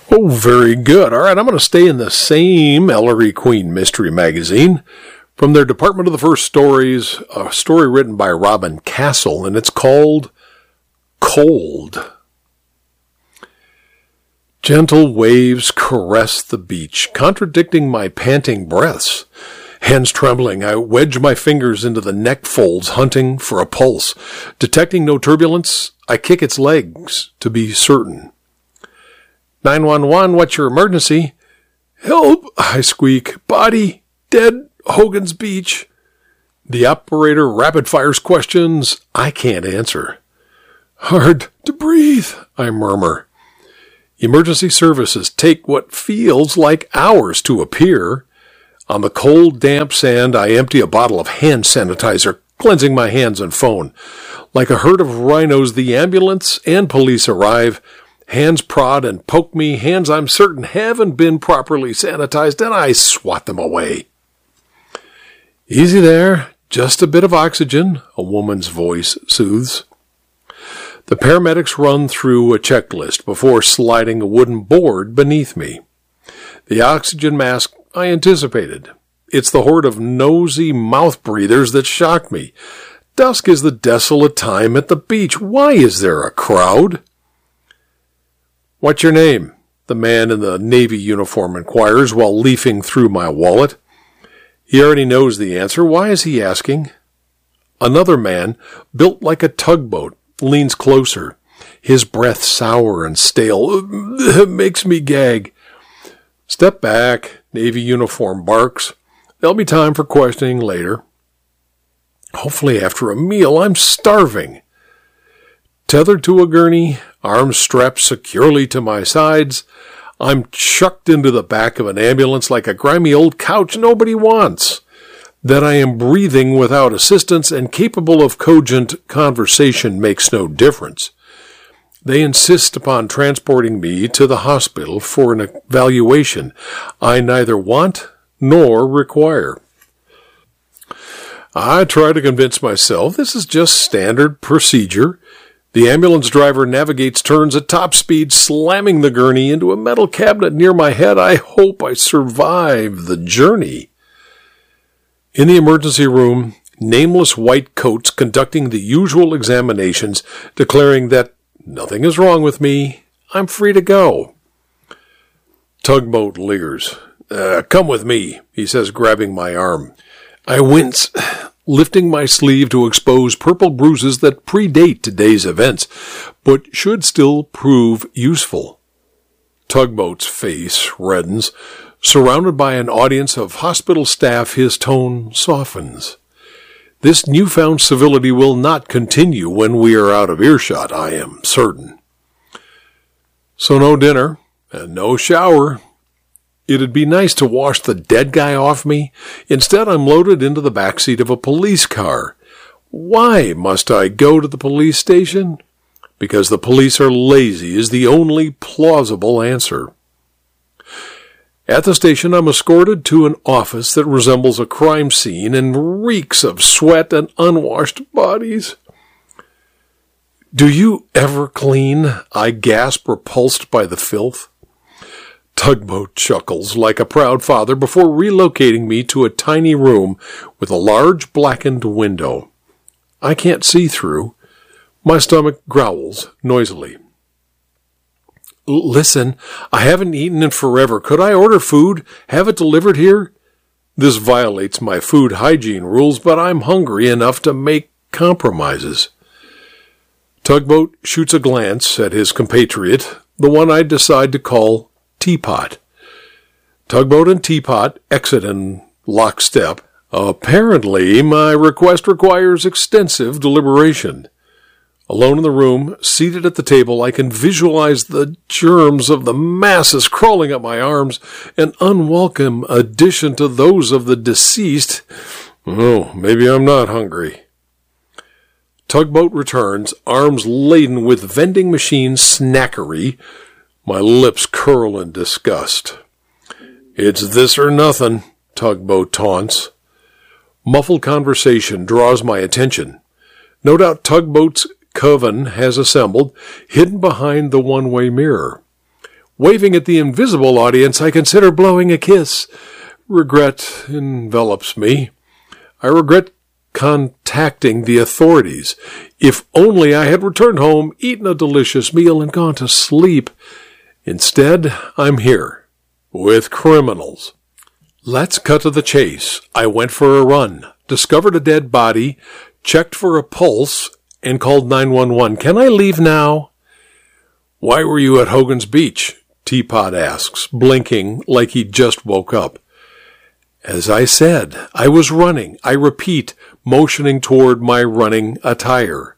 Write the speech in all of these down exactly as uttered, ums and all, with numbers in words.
Oh, very good. All right, I'm going to stay in the same Ellery Queen Mystery Magazine. From their Department of the First Stories, a story written by Robin Castle, and it's called Cold. Gentle waves caress the beach, contradicting my panting breaths. Hands trembling, I wedge my fingers into the neck folds, hunting for a pulse. Detecting no turbulence, I kick its legs to be certain. nine one one, what's your emergency? Help, I squeak. Body, dead, Hogan's Beach. The operator rapid fires questions I can't answer. Hard to breathe, I murmur. Emergency services take what feels like hours to appear. On the cold, damp sand, I empty a bottle of hand sanitizer, cleansing my hands and phone. Like a herd of rhinos, the ambulance and police arrive. Hands prod and poke me, hands I'm certain haven't been properly sanitized, and I swat them away. Easy there, just a bit of oxygen, a woman's voice soothes. The paramedics run through a checklist before sliding a wooden board beneath me. The oxygen mask I anticipated. It's the horde of nosy mouth breathers that shocked me. Dusk is the desolate time at the beach. Why is there a crowd? What's your name? The man in the Navy uniform inquires while leafing through my wallet. He already knows the answer. Why is he asking? Another man, built like a tugboat, leans closer. His breath sour and stale. Makes me gag. Step back, Navy uniform barks. There'll be time for questioning later. Hopefully after a meal. I'm starving. Tethered to a gurney, arms strapped securely to my sides, I'm chucked into the back of an ambulance like a grimy old couch nobody wants. That I am breathing without assistance and capable of cogent conversation makes no difference. They insist upon transporting me to the hospital for an evaluation I neither want nor require. I try to convince myself this is just standard procedure. The ambulance driver navigates turns at top speed, slamming the gurney into a metal cabinet near my head. I hope I survive the journey. In the emergency room, nameless white coats conducting the usual examinations, declaring that nothing is wrong with me. I'm free to go. Tugboat leers. Uh, come with me, he says, grabbing my arm. I wince, lifting my sleeve to expose purple bruises that predate today's events, but should still prove useful. Tugboat's face reddens. Surrounded by an audience of hospital staff, his tone softens. This newfound civility will not continue when we are out of earshot, I am certain. So no dinner, and no shower. It'd be nice to wash the dead guy off me. Instead, I'm loaded into the backseat of a police car. Why must I go to the police station? Because the police are lazy is the only plausible answer. At the station, I'm escorted to an office that resembles a crime scene and reeks of sweat and unwashed bodies. Do you ever clean? I gasp, repulsed by the filth. Tugboat chuckles like a proud father before relocating me to a tiny room with a large blackened window. I can't see through. My stomach growls noisily. Listen, I haven't eaten in forever. Could I order food? Have it delivered here? This violates my food hygiene rules, but I'm hungry enough to make compromises. Tugboat shoots a glance at his compatriot, the one I decide to call Teapot. Tugboat and Teapot exit in lockstep. Apparently, my request requires extensive deliberation. Alone in the room, seated at the table, I can visualize the germs of the masses crawling up my arms, an unwelcome addition to those of the deceased. Oh, maybe I'm not hungry. Tugboat returns, arms laden with vending machine snackery. My lips curl in disgust. It's this or nothing, Tugboat taunts. Muffled conversation draws my attention. No doubt Tugboat's coven has assembled, hidden behind the one-way mirror. Waving at the invisible audience, I consider blowing a kiss. Regret envelops me. I regret contacting the authorities. If only I had returned home, eaten a delicious meal, and gone to sleep. Instead, I'm here, with criminals. Let's cut to the chase. I went for a run, discovered a dead body, checked for a pulse, and called nine one one. Can I leave now? Why were you at Hogan's Beach? Teapot asks, blinking like he just woke up. As I said, I was running. I repeat, motioning toward my running attire.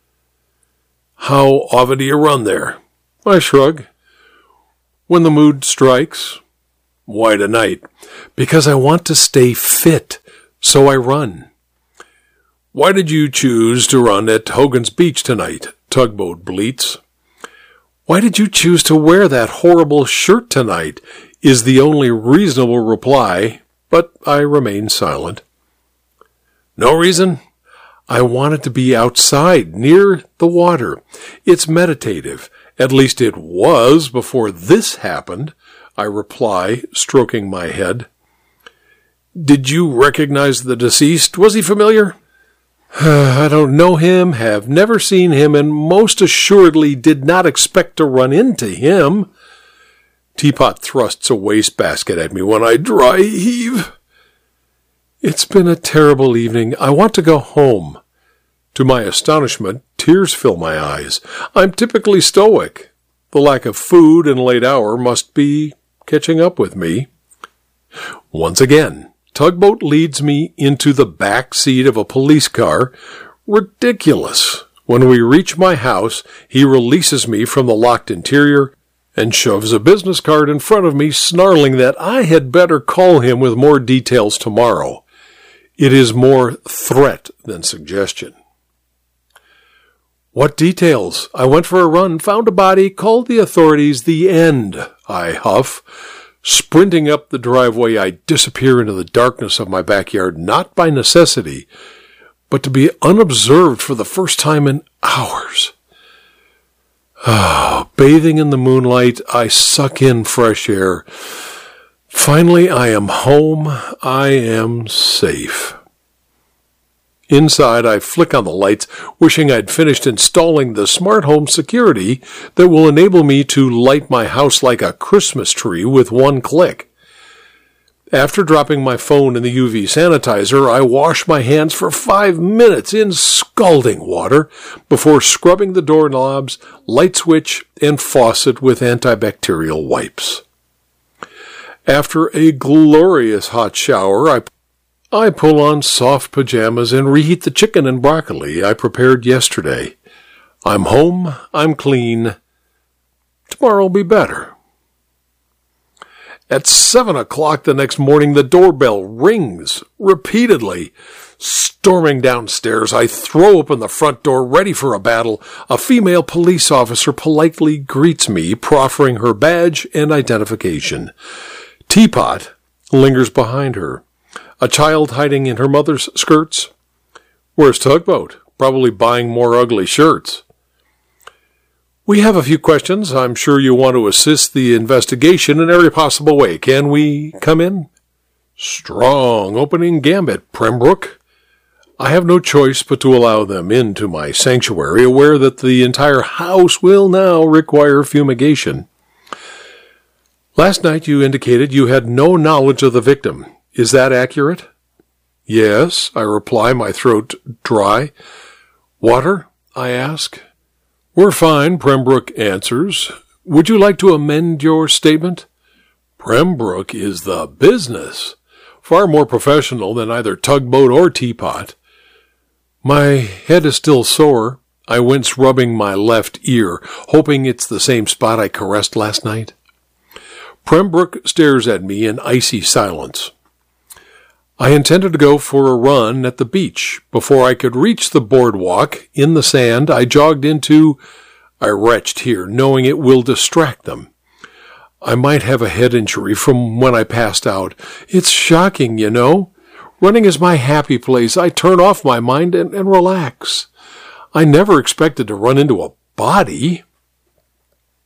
How often do you run there? I shrug. When the mood strikes. Why tonight? Because I want to stay fit, so I run. Why did you choose to run at Hogan's Beach tonight? Tugboat bleats. Why did you choose to wear that horrible shirt tonight? Is the only reasonable reply, but I remain silent. No reason. I wanted to be outside, near the water. It's meditative. At least it was before this happened, I reply, stroking my head. Did you recognize the deceased? Was he familiar? I don't know him, have never seen him, and most assuredly did not expect to run into him. Teapot thrusts a wastebasket at me when I dry heave. It's been a terrible evening. I want to go home. To my astonishment, tears fill my eyes. I'm typically stoic. The lack of food and late hour must be catching up with me. Once again, Tugboat leads me into the back seat of a police car. Ridiculous. When we reach my house, he releases me from the locked interior and shoves a business card in front of me, snarling that I had better call him with more details tomorrow. It is more threat than suggestion. What details? I went for a run, found a body, called the authorities. The end, I huff. Sprinting up the driveway, I disappear into the darkness of my backyard, not by necessity, but to be unobserved for the first time in hours. Ah, bathing in the moonlight, I suck in fresh air. Finally, I am home. I am safe. Inside, I flick on the lights, wishing I'd finished installing the smart home security that will enable me to light my house like a Christmas tree with one click. After dropping my phone in the U V sanitizer, I wash my hands for five minutes in scalding water before scrubbing the doorknobs, light switch, and faucet with antibacterial wipes. After a glorious hot shower, I I pull on soft pajamas and reheat the chicken and broccoli I prepared yesterday. I'm home, I'm clean. Tomorrow'll be better. At seven o'clock the next morning, the doorbell rings repeatedly. Storming downstairs, I throw open the front door, ready for a battle. A female police officer politely greets me, proffering her badge and identification. Teapot lingers behind her. A child hiding in her mother's skirts? Where's Tugboat? Probably buying more ugly shirts. We have a few questions. I'm sure you want to assist the investigation in every possible way. Can we come in? Strong opening gambit, Prembrook. I have no choice but to allow them into my sanctuary, aware that the entire house will now require fumigation. Last night you indicated you had no knowledge of the victim. Is that accurate? Yes, I reply, my throat dry. Water? I ask. We're fine, Prembrook answers. Would you like to amend your statement? Prembrook is the business. Far more professional than either Tugboat or Teapot. My head is still sore. I wince, rubbing my left ear, hoping it's the same spot I caressed last night. Prembrook stares at me in icy silence. I intended to go for a run at the beach. Before I could reach the boardwalk in the sand, I jogged into... I retched here, knowing it will distract them. I might have a head injury from when I passed out. It's shocking, you know. Running is my happy place. I turn off my mind and, and relax. I never expected to run into a body.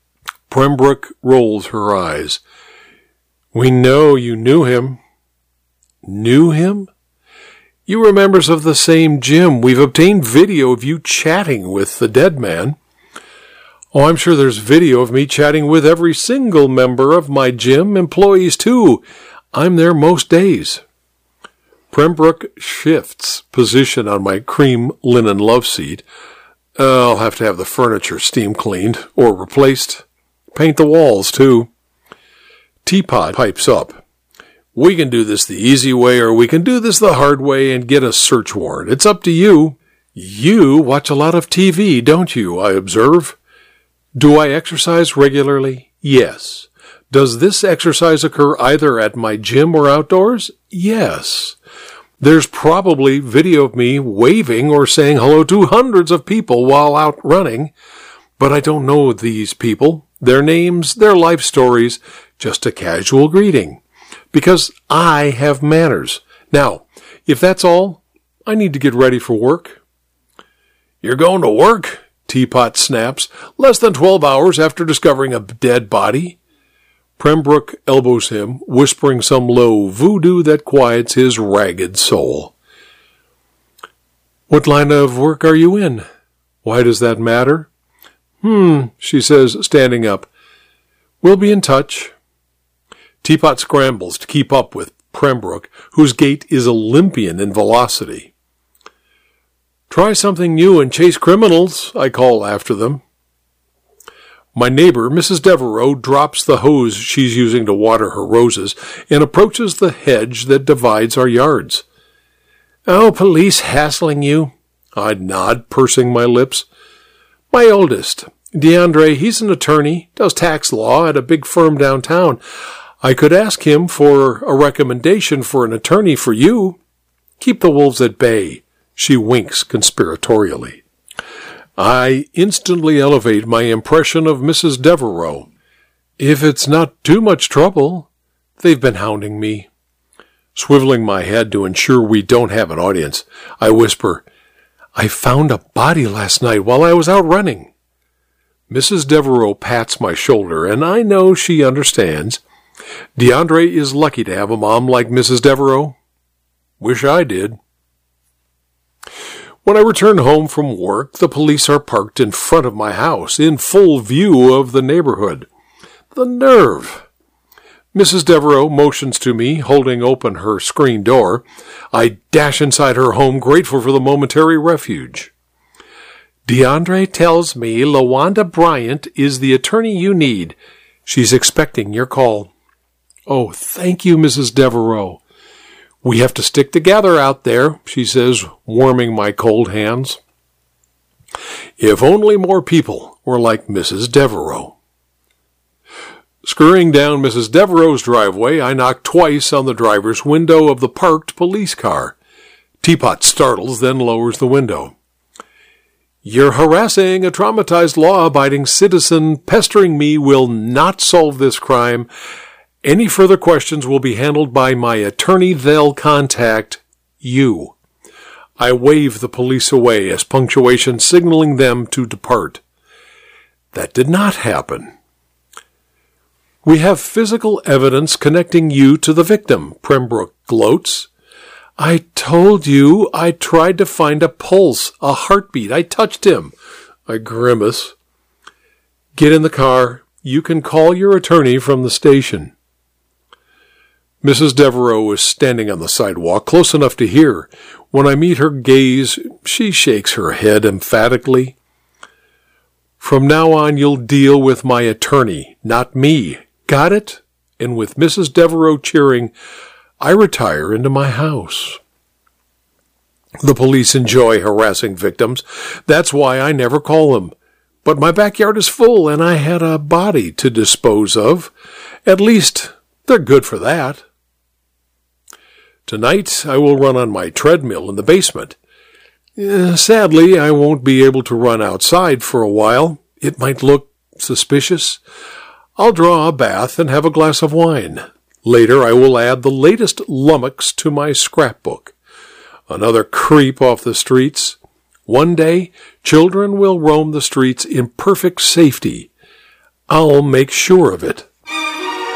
Prembrook rolls her eyes. We know you knew him. Knew him? You were members of the same gym. We've obtained video of you chatting with the dead man. Oh, I'm sure there's video of me chatting with every single member of my gym, employees too. I'm there most days. Prembrook shifts position on my cream linen love seat. Uh, I'll have to have the furniture steam cleaned or replaced. Paint the walls too. Teapot pipes up. We can do this the easy way or we can do this the hard way and get a search warrant. It's up to you. You watch a lot of T V, don't you, I observe. Do I exercise regularly? Yes. Does this exercise occur either at my gym or outdoors? Yes. There's probably video of me waving or saying hello to hundreds of people while out running, but I don't know these people, their names, their life stories, just a casual greeting. Because I have manners. Now, if that's all, I need to get ready for work. You're going to work? Teapot snaps, less than twelve hours after discovering a dead body. Prembrook elbows him, whispering some low voodoo that quiets his ragged soul. What line of work are you in? Why does that matter? Hmm, she says, standing up. We'll be in touch. Teapot scrambles to keep up with Prembrook, whose gait is Olympian in velocity. Try something new and chase criminals, I call after them. My neighbor, Missus Devereaux, drops the hose she's using to water her roses and approaches the hedge that divides our yards. Oh, police hassling you? I nod, pursing my lips. My oldest, DeAndre, he's an attorney, does tax law at a big firm downtown. I could ask him for a recommendation for an attorney for you. Keep the wolves at bay. She winks conspiratorially. I instantly elevate my impression of Missus Devereaux. If it's not too much trouble, they've been hounding me. Swiveling my head to ensure we don't have an audience, I whisper, I found a body last night while I was out running. Missus Devereaux pats my shoulder, and I know she understands. DeAndre is lucky to have a mom like Missus Devereaux. Wish I did. When I return home from work, the police are parked in front of my house, in full view of the neighborhood. The nerve! Missus Devereaux motions to me, holding open her screen door. I dash inside her home, grateful for the momentary refuge. DeAndre tells me LaWanda Bryant is the attorney you need. She's expecting your call. Oh, thank you, Missus Devereaux. We have to stick together out there, she says, warming my cold hands. If only more people were like Missus Devereaux. Scurrying down Missus Devereaux's driveway, I knock twice on the driver's window of the parked police car. Teapot startles, then lowers the window. You're harassing a traumatized law-abiding citizen. Pestering me will not solve this crime. Any further questions will be handled by my attorney. They'll contact you. I wave the police away as punctuation signaling them to depart. That did not happen. We have physical evidence connecting you to the victim, Prembrook gloats. I told you I tried to find a pulse, a heartbeat. I touched him. I grimace. Get in the car. You can call your attorney from the station. Missus Devereaux is standing on the sidewalk, close enough to hear. When I meet her gaze, she shakes her head emphatically. From now on, you'll deal with my attorney, not me. Got it? And with Missus Devereaux cheering, I retire into my house. The police enjoy harassing victims. That's why I never call them. But my backyard is full, and I had a body to dispose of. At least they're good for that. Tonight, I will run on my treadmill in the basement. Uh, sadly, I won't be able to run outside for a while. It might look suspicious. I'll draw a bath and have a glass of wine. Later, I will add the latest lummox to my scrapbook. Another creep off the streets. One day, children will roam the streets in perfect safety. I'll make sure of it.